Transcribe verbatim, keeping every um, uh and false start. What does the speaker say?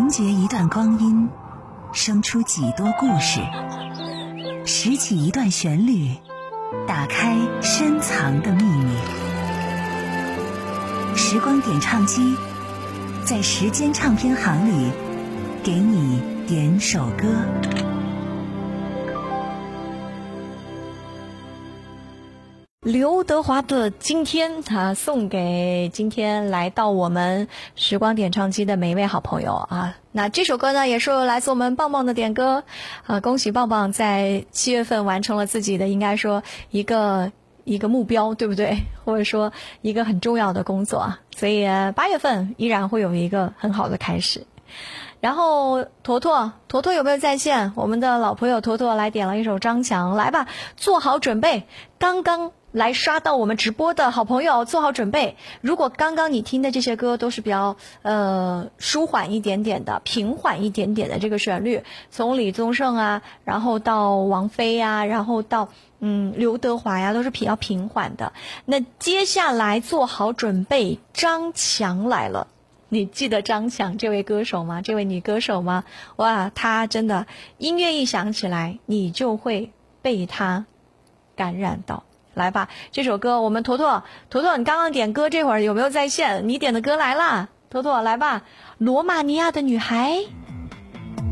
凝结一段光阴，生出几多故事；拾起一段旋律，打开深藏的秘密。时光点唱机，在时间唱片行里，给你点首歌。 刘德华的今天啊，送给今天来到我们时光点唱机的每一位好朋友啊。那这首歌呢，也是来自我们棒棒的点歌啊，恭喜棒棒在七月份完成了自己的应该说一个一个目标，对不对？或者说一个很重要的工作啊，所以八月份依然会有一个很好的开始。然后坨坨坨坨有没有在线？我们的老朋友坨坨来点了一首张强，来吧，做好准备。刚刚来刷到我们直播的好朋友做好准备，如果刚刚你听的这些歌都是比较呃舒缓一点点的平缓一点点的这个旋律，从李宗盛啊然后到王菲啊然后到嗯刘德华呀，都是比较平缓的。那接下来做好准备，张强来了。你记得张强这位歌手吗？这位女歌手吗？哇，她真的音乐一响起来你就会被她感染到。来吧，这首歌我们坨坨坨坨你刚刚点歌这会儿有没有在线？你点的歌来啦，坨坨来吧，罗马尼亚的女孩。